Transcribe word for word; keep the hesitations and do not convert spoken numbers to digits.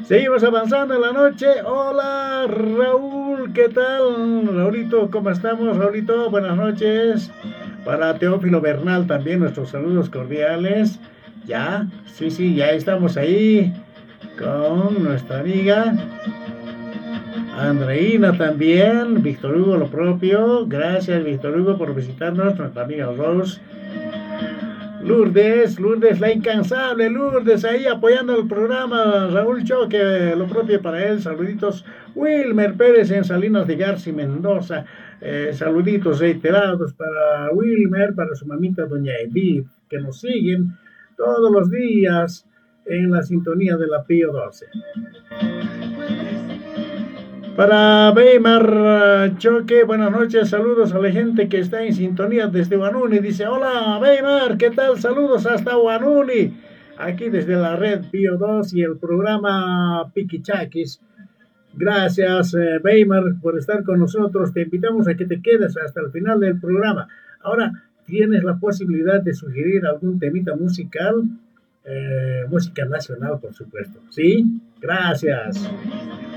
Seguimos avanzando en la noche. Hola, Raúl, ¿qué tal? Raulito, ¿cómo estamos? Raulito, buenas noches. Para Teófilo Bernal también nuestros saludos cordiales. Ya, sí, sí, ya estamos ahí con nuestra amiga Andreina también. Víctor Hugo, lo propio. Gracias, Víctor Hugo, por visitarnos. Nuestra amiga Rose. Lourdes, Lourdes, la incansable Lourdes, ahí apoyando el programa. Raúl Choque, lo propio para él. Saluditos. Wilmer Pérez en Salinas de García, Mendoza. Eh, saluditos reiterados para Wilmer, para su mamita Doña Edith, que nos siguen todos los días en la sintonía de la Pío doce. Para Weimar Choque, buenas noches, saludos a la gente que está en sintonía desde Guanuni. Dice, hola Weimar, ¿qué tal? Saludos hasta Guanuni. Aquí desde la red Pío dos y el programa Piquichaquis. Gracias, eh, Weimar, por estar con nosotros. Te invitamos a que te quedes hasta el final del programa. Ahora tienes la posibilidad de sugerir algún temita musical, eh, música nacional, por supuesto. ¿Sí? Gracias.